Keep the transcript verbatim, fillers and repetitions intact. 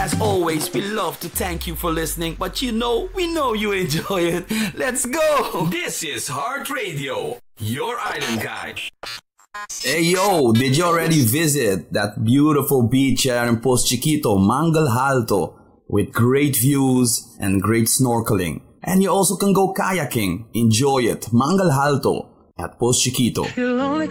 as always, we love to thank you for listening, but you know, we know you enjoy it. Let's go! This is Heart Radio, your island guide. Hey yo, did you already visit that beautiful beach here in Post Chiquito, Mangal Alto, with great views and great snorkeling? And you also can go kayaking. Enjoy it. Mangal Alto at Post Chiquito.